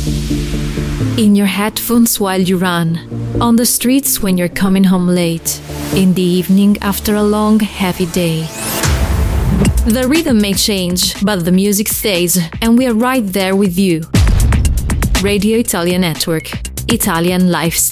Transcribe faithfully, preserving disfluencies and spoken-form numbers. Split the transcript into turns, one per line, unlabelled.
In your headphones while you run, on the streets when you're coming home late, in the evening after a long, heavy day. The rhythm may change, but the music stays, and we are right there with you. Radio Italia Network, Italian Lifestyle.